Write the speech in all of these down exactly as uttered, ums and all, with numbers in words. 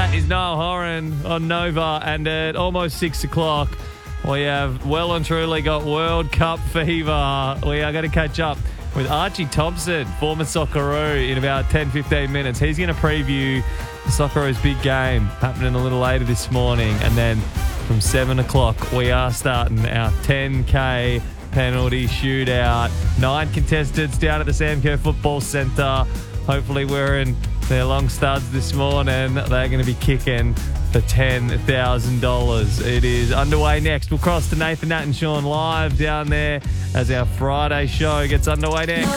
That is Noel Horan on Nova, and at almost six o'clock, we have well and truly got World Cup fever. We are going to catch up with Archie Thompson, former Socceroo, in about ten, fifteen minutes. He's going to preview the Socceroo's big game happening a little later this morning, and then from seven o'clock, we are starting our ten K penalty shootout. Nine contestants down at the Sam Kerr Football Centre. Hopefully wearing their long studs this morning. They're going to be kicking for ten thousand dollars. It is underway next. We'll cross to Nathan Nat and Sean live down there as our Friday show gets underway next.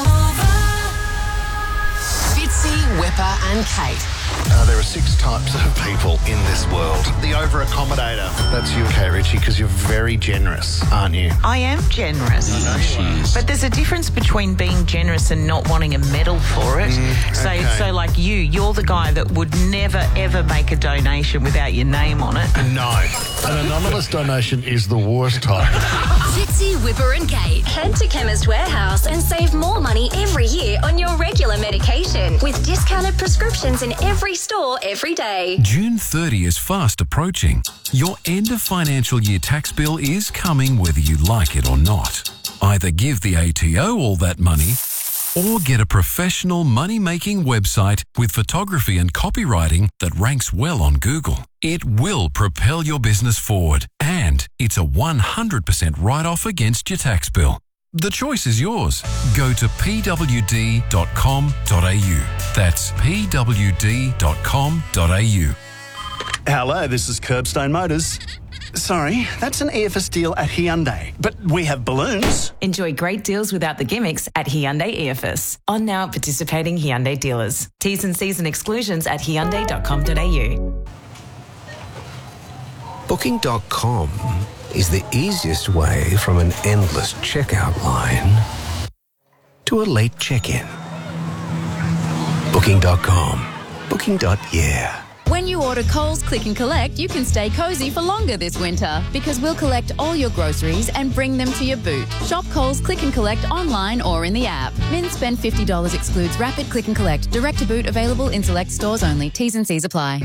Fitzy, Whipper and Kate. Uh, there are six types of people in this world. The over-accommodator. That's you, Kate Ritchie, because you're very generous, aren't you? I am generous. I know she is. But there's a difference between being generous and not wanting a medal for it. Mm, so, okay. so like you, you're the guy that would never, ever make a donation without your name on it. No. An anonymous donation is the worst type. Fitzy, Whipper and Kate. Head to Chemist Warehouse and save more money every year on your regular medication with discounted prescriptions in every store every day. June thirtieth is fast approaching. Your end of financial year tax bill is coming whether you like it or not. Either give the A T O all that money or get a professional money-making website with photography and copywriting that ranks well on Google. It will propel your business forward, and it's a one hundred percent write-off against your tax bill. The choice is yours. Go to p w d dot com dot a u. That's p w d dot com dot a u. Hello, this is Curbstone Motors. Sorry, that's an E F S deal at Hyundai, but we have balloons. Enjoy great deals without the gimmicks at Hyundai E F S. On now at participating Hyundai dealers. T's and C's and exclusions at hyundai dot com dot a u. Booking dot com is the easiest way from an endless checkout line to a late check-in. Booking dot com. Booking. Yeah. When you order Coles Click and Collect, you can stay cosy for longer this winter because we'll collect all your groceries and bring them to your boot. Shop Coles Click and Collect online or in the app. Min spend fifty dollars excludes Rapid Click and Collect. Direct to boot available in select stores only. T's and C's apply.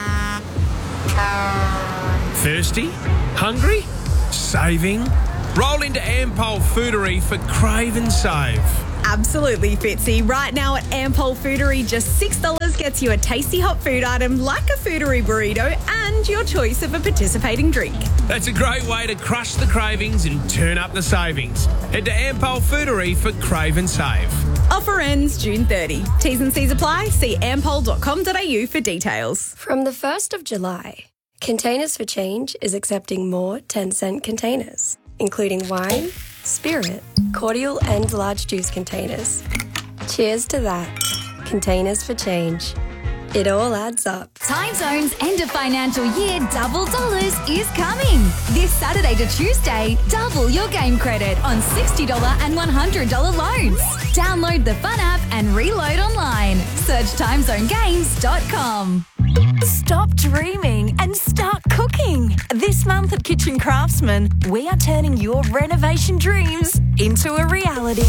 Thirsty? Hungry? Saving? Roll into Ampol Foodery for Crave and Save. Absolutely, Fitzy. Right now at Ampol Foodery, just six dollars gets you a tasty hot food item like a Foodery burrito and your choice of a participating drink. That's a great way to crush the cravings and turn up the savings. Head to Ampol Foodery for Crave and Save. Offer ends June thirtieth. T's and C's apply. See ampol dot com dot a u for details. From the first of July, Containers for Change is accepting more ten cent containers, including wine, spirit, cordial and large juice containers. Cheers to that. Containers for Change. It all adds up. Time Zone's end of financial year double dollars is coming. This Saturday to Tuesday, double your game credit on sixty dollars and one hundred dollars loans. Download the Fun app and reload online. Search time zone games dot com. Stop dreaming and start cooking. This month at Kitchen Craftsman, we are turning your renovation dreams into a reality.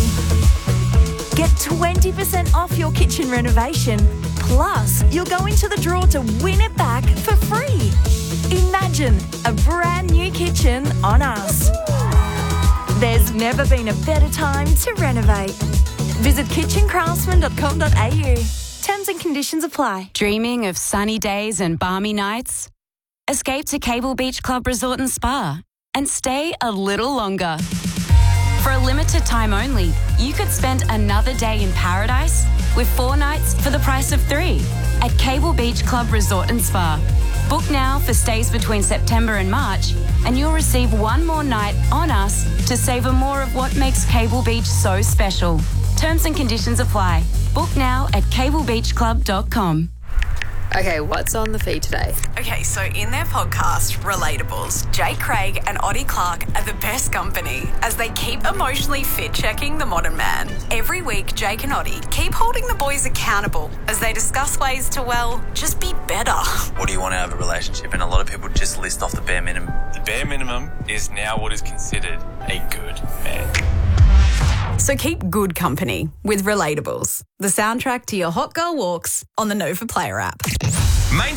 Get twenty percent off your kitchen renovation. Plus, you'll go into the draw to win it back for free. Imagine a brand new kitchen on us. There's never been a better time to renovate. Visit kitchen craftsman dot com dot a u. Terms and conditions apply. Dreaming of sunny days and balmy nights? Escape to Cable Beach Club Resort and Spa and stay a little longer. For a limited time only, you could spend another day in paradise with four nights for the price of three at Cable Beach Club Resort and Spa. Book now for stays between September and March, and you'll receive one more night on us to savour more of what makes Cable Beach so special. Terms and conditions apply. Book now at cable beach club dot com. Okay, what's on the feed today? Okay, so in their podcast, Relatables, Jake Craig and Oddie Clark are the best company as they keep emotionally fit-checking the modern man. Every week, Jake and Oddie keep holding the boys accountable as they discuss ways to, well, just be better. What do you want out of a relationship? And a lot of people just list off the bare minimum. The bare minimum is now what is considered a good man. So keep good company with Relatables, the soundtrack to your hot girl walks on the Nova Player app. Maintenance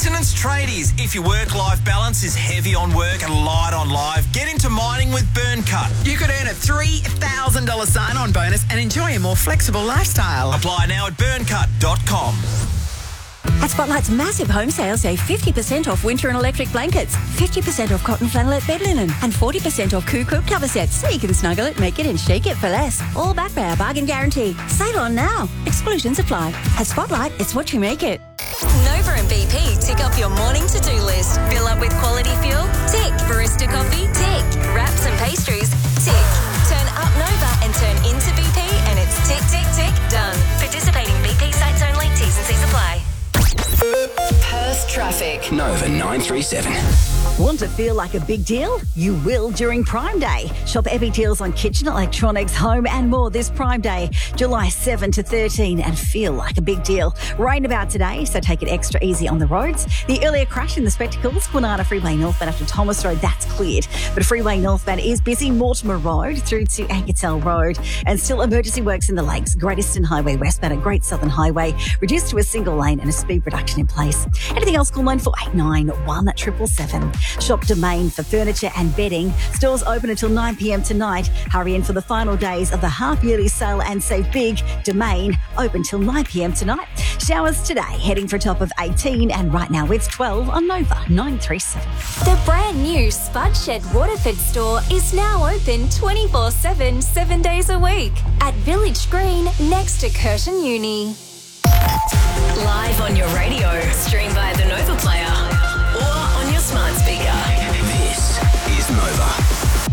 Tradies, if your work-life balance is heavy on work and light on life, get into mining with Burncut. You could earn a three thousand dollars sign-on bonus and enjoy a more flexible lifestyle. Apply now at burncut dot com. At Spotlight's massive home sale, save fifty percent off winter and electric blankets, fifty percent off cotton flannelette bed linen, and forty percent off Coo quilt cover sets, so you can snuggle it, make it, and shake it for less. All backed by our bargain guarantee. Save on now. Exclusions apply. At Spotlight, it's what you make it. Nova and B P tick off your morning to-do list. Fill up with quality fuel? Tick. Barista coffee? Tick. Wraps and pastries? Tick. Turn up Nova and turn into B P, and it's tick, tick, tick, done. Participating B P sites only. T's and C's apply. Perth traffic. Nova nine three seven. Want to feel like a big deal? You will during Prime Day. Shop epic deals on kitchen, electronics, home and more this Prime Day, July seventh to thirteen, and feel like a big deal. Rain about today, so take it extra easy on the roads. The earlier crash in the Spectacles, Kwinana Freeway northbound after Thomas Road, that's cleared. But Freeway northbound is busy, Mortimer Road through to Ankertel Road. And still emergency works in the Lakes, Great Eastern Highway westbound at Great Southern Highway, reduced to a single lane and a speed reduction in place. Anything else, call nine four eight nine, one seven seven seven. Shop Domain for furniture and bedding. Stores open until nine p.m. tonight. Hurry in for the final days of the half-yearly sale and save big. Domain open till nine p.m. tonight. Showers today, heading for a top of eighteen, and right now it's twelve on Nova nine three seven. The brand new Spud Shed Waterford store is now open twenty-four seven, seven days a week at Village Green next to Curtin Uni. Live on your radio, stream via the Nova Player or on your smart speaker. This is Nova.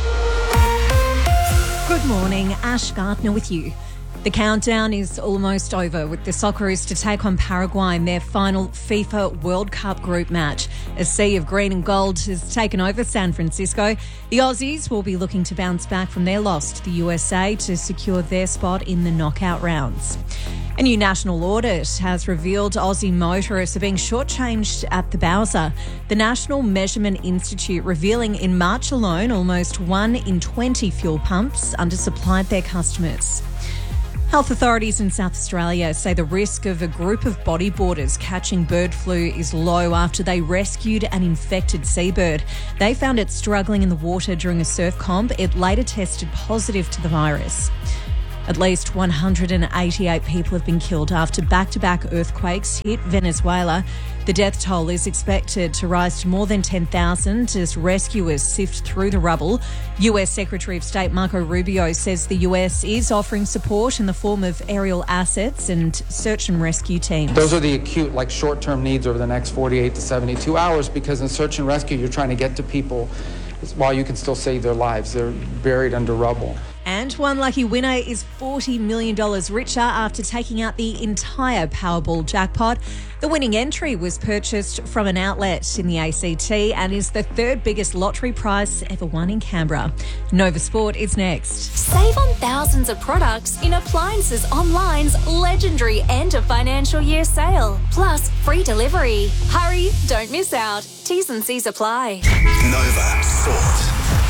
Good morning, Ash Gardner with you. The countdown is almost over, with the Socceroos to take on Paraguay in their final FIFA World Cup group match. A sea of green and gold has taken over San Francisco. The Aussies will be looking to bounce back from their loss to the U S A to secure their spot in the knockout rounds. A new national audit has revealed Aussie motorists are being shortchanged at the Bowser. The National Measurement Institute revealing in March alone almost one in twenty fuel pumps undersupplied their customers. Health authorities in South Australia say the risk of a group of bodyboarders catching bird flu is low after they rescued an infected seabird. They found it struggling in the water during a surf comp. It later tested positive to the virus. At least one hundred eighty-eight people have been killed after back-to-back earthquakes hit Venezuela. The death toll is expected to rise to more than ten thousand as rescuers sift through the rubble. U S Secretary of State Marco Rubio says the U S is offering support in the form of aerial assets and search and rescue teams. Those are the acute, like short-term needs over the next forty-eight to seventy-two hours, because in search and rescue, you're trying to get to people while you can still save their lives. They're buried under rubble. And one lucky winner is forty million dollars richer after taking out the entire Powerball jackpot. The winning entry was purchased from an outlet in the A C T and is the third biggest lottery prize ever won in Canberra. Nova Sport is next. Save on thousands of products in Appliances Online's legendary end of financial year sale. Plus, free delivery. Hurry, don't miss out. T's and C's apply. Nova Sport.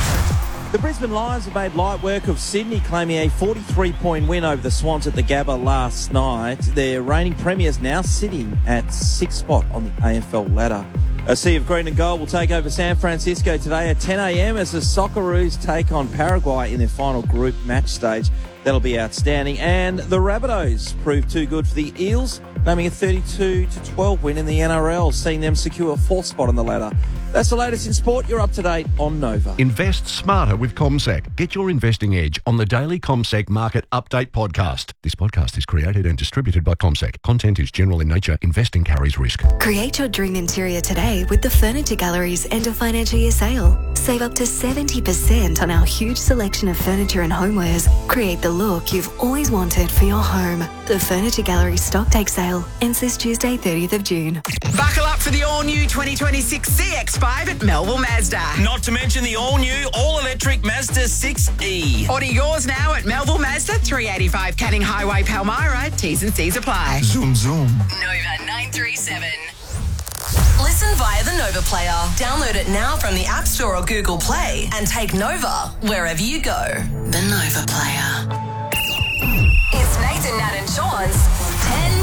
The Brisbane Lions have made light work of Sydney, claiming a forty-three point win over the Swans at the Gabba last night. Their reigning premiers now sitting at sixth spot on the A F L ladder. A sea of green and gold will take over San Francisco today at ten a.m. as the Socceroos take on Paraguay in their final group match stage. That'll be outstanding. And the Rabbitohs proved too good for the Eels, claiming a thirty-two to twelve win in the N R L, seeing them secure a fourth spot on the ladder. That's the latest in sport. You're up to date on Nova. Invest smarter with CommSec. Get your investing edge on the daily CommSec Market Update podcast. This podcast is created and distributed by CommSec. Content is general in nature. Investing carries risk. Create your dream interior today with the Furniture Gallery's end of financial year sale. Save up to seventy percent on our huge selection of furniture and homewares. Create the look you've always wanted for your home. The Furniture Gallery stock take sale ends this Tuesday, thirtieth of June. Buckle up for the all-new twenty twenty-six C X five at Melville Mazda. Not to mention the all-new, all-electric Mazda six E. Order yours now at Melville Mazda, three eighty-five Canning Highway, Palmyra. T's and C's apply. Zoom, zoom. Nova nine three seven. Listen via the Nova Player. Download it now from the App Store or Google Play and take Nova wherever you go. The Nova Player. It's Nathan, Nat and Sean's ten K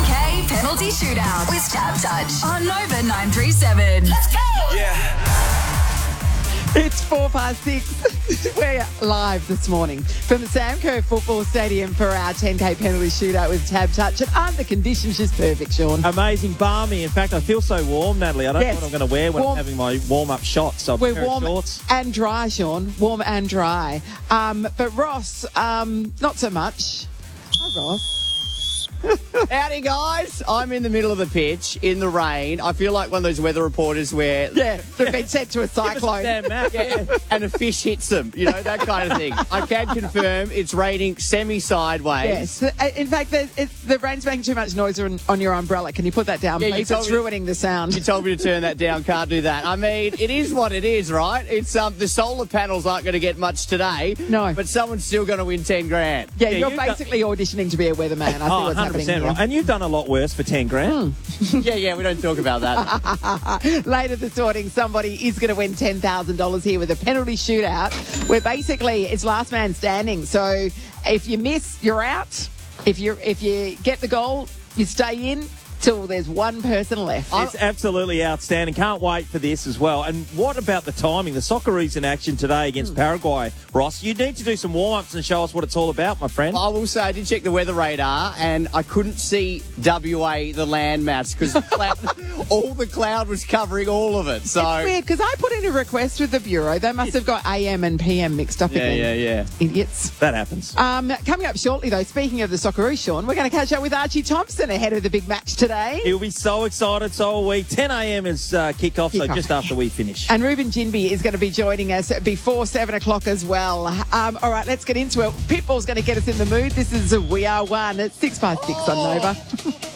penalty shootout with Tab Touch on Nova nine three seven. Let's go! Yeah. It's four past six. We're live this morning from the Sam Kerr Football Stadium for our ten K penalty shootout with Tab Touch. And aren't the conditions just perfect, Sean? Amazing, balmy. In fact, I feel so warm, Natalie. I don't Yes. know what I'm going to wear when Warm. I'm having my warm-up shot. So I've We're got a pair of warm shorts. and dry, Sean. Warm and dry. Um, but Ross, um, not so much. Hi, Ross. Howdy, guys. I'm in the middle of the pitch in the rain. I feel like one of those weather reporters where... Yeah, they've been sent to a cyclone. Yeah, and a fish hits them, you know, that kind of thing. I can confirm it's raining semi-sideways. Yes. Uh, In fact, the, it's, the rain's making too much noise on, on your umbrella. Can you put that down, Yeah, you please? told It's me- ruining the sound. You told me to turn that down. Can't do that. I mean, it is what it is, right? It's um, the solar panels aren't going to get much today. No. But someone's still going to win ten grand. Yeah, Yeah, you're you've got- basically auditioning to be a weatherman. I see Oh, what's one hundred happening percent here. right. And you've done a lot worse for ten grand. yeah, yeah, we don't talk about that. Later this morning, somebody is going to win ten thousand dollars here with a penalty shootout where basically it's last man standing. So if you miss, you're out. If you if you get the goal, you stay in till there's one person left. It's absolutely outstanding. Can't wait for this as well. And what about the timing? The Socceroos in action today against Paraguay. Ross, you need to do some warm-ups and show us what it's all about, my friend. I will say I did check the weather radar and I couldn't see W A, the landmass, because all the cloud was covering all of it. So It's weird because I put in a request with the Bureau. They must have got A M and P M mixed up Yeah, again. yeah, yeah. Idiots. That happens. Um, coming up shortly, though, speaking of the Socceroos, Sean, we're going to catch up with Archie Thompson ahead of the big match today. He'll be so excited, so are we. ten a.m. is uh, kick-off, so Kick-off. just after we finish. And Ruben Jinby is going to be joining us before seven o'clock as well. Um, all right, let's get into it. Pitbull's going to get us in the mood. This is We Are One at six past six on Nova.